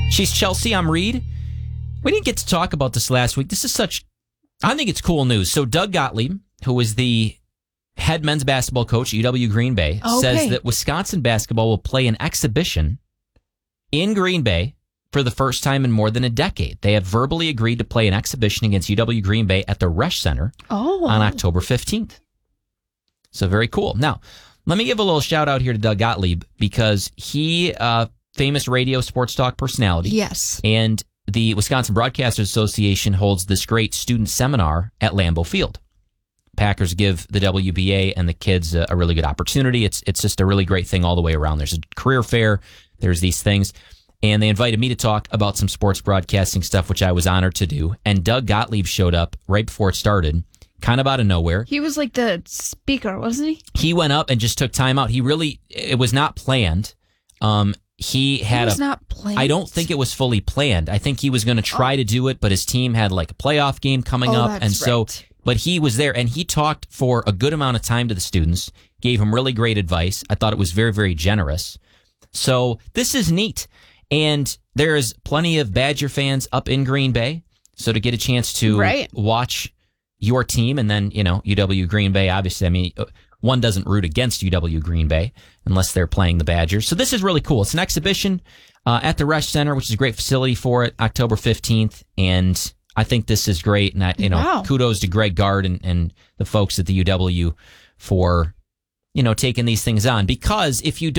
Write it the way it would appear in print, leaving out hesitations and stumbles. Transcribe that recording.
She's Chelsea. I'm Reed. We didn't get to talk about this last week. I think it's cool news. So Doug Gottlieb, who is the head men's basketball coach at UW Green Bay, says that Wisconsin basketball will play an exhibition in Green Bay for the first time in more than a decade. They have verbally agreed to play an exhibition against UW Green Bay at the Resch Center on October 15th. So very cool. Now, let me give a little shout out here to Doug Gottlieb because he, famous radio sports talk personality. Yes. And the Wisconsin Broadcasters Association holds this great student seminar at Lambeau Field. Packers give the WBA and the kids a really good opportunity. It's just a really great thing all the way around. There's a career fair. There's these things. And they invited me to talk about some sports broadcasting stuff, which I was honored to do. And Doug Gottlieb showed up right before it started, kind of out of nowhere. He was like the speaker, wasn't he? He went up and just took time out. It was not planned. Not planned. I don't think it was fully planned. I think he was going to try to do it, but his team had like a playoff game coming up. And so, but he was there and he talked for a good amount of time to the students, gave them really great advice. I thought it was very, very generous. So this is neat. And there is plenty of Badger fans up in Green Bay. So to get a chance to watch your team and then, UW Green Bay, obviously, one doesn't root against UW Green Bay unless they're playing the Badgers. So this is really cool. It's an exhibition at the Resch Center, which is a great facility for it, October 15th. And I think this is great. And, kudos to Greg Gard and the folks at the UW for, taking these things on. Because if you